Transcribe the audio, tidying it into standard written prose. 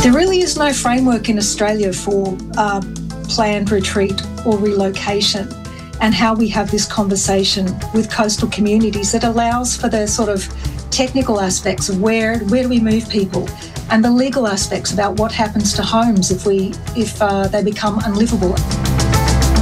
There really is no framework in Australia for planned retreat or relocation, and how we have this conversation with coastal communities that allows for the sort of technical aspects of where do we move people, and the legal aspects about what happens to homes if they become unlivable.